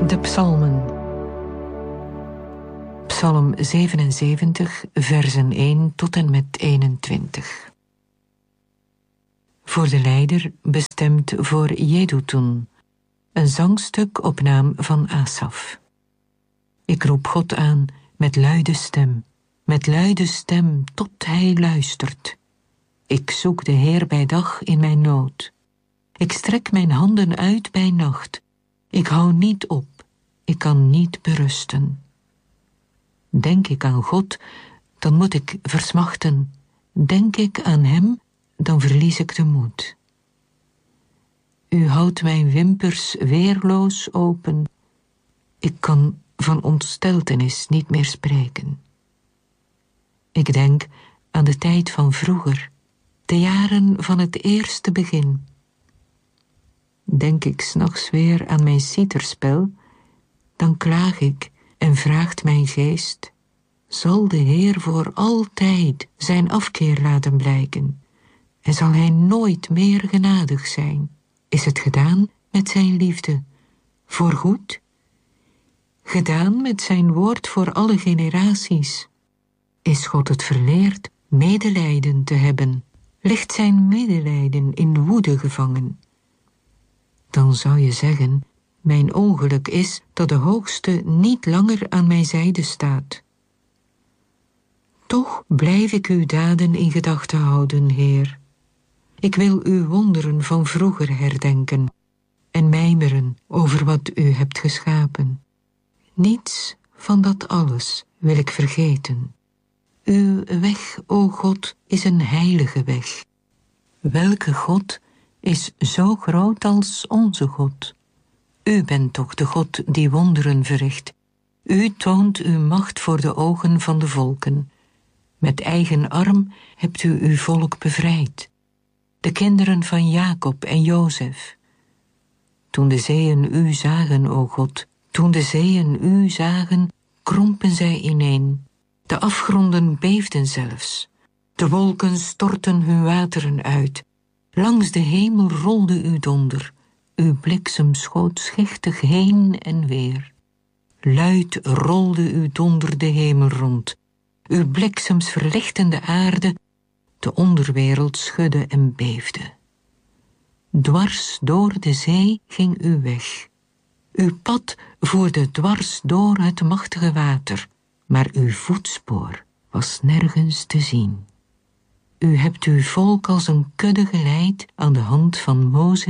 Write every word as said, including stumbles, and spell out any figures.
De psalmen. Psalm zevenenzeventig, versen één tot en met eenentwintig. Voor de leider bestemd voor Jeduthun, een zangstuk op naam van Asaf. Ik roep God aan met luide stem, met luide stem tot hij luistert. Ik zoek de Heer bij dag in mijn nood. Ik strek mijn handen uit bij nacht. Ik hou niet op, ik kan niet berusten. Denk ik aan God, dan moet ik versmachten. Denk ik aan hem, dan verlies ik de moed. U houdt mijn wimpers weerloos open. Ik kan van ontsteltenis niet meer spreken. Ik denk aan de tijd van vroeger, de jaren van het eerste begin. Denk ik 's nachts weer aan mijn citerspel, dan klaag ik en vraagt mijn geest: zal de Heer voor altijd zijn afkeer laten blijken? En zal hij nooit meer genadig zijn? Is het gedaan met zijn liefde, voorgoed? Gedaan met zijn woord voor alle generaties? Is God het verleerd medelijden te hebben? Ligt zijn medelijden in woede gevangen? Dan zou je zeggen, mijn ongeluk is dat de Hoogste niet langer aan mijn zijde staat. Toch blijf ik uw daden in gedachten houden, Heer. Ik wil uw wonderen van vroeger herdenken en mijmeren over wat u hebt geschapen. Niets van dat alles wil ik vergeten. Uw weg, o God, is een heilige weg. Welke God is zo groot als onze God? U bent toch de God die wonderen verricht. U toont uw macht voor de ogen van de volken. Met eigen arm hebt u uw volk bevrijd. De kinderen van Jacob en Jozef. Toen de zeeën u zagen, o God, toen de zeeën u zagen, krompen zij ineen. De afgronden beefden zelfs. De wolken stortten hun wateren uit. Langs de hemel rolde uw donder. Uw bliksem schoot schichtig heen en weer. Luid rolde uw donder de hemel rond. Uw bliksems verlichtten de aarde. De onderwereld schudde en beefde. Dwars door de zee ging uw weg. Uw pad voerde dwars door het machtige water, maar uw voetspoor was nergens te zien. U hebt uw volk als een kudde geleid aan de hand van Mozes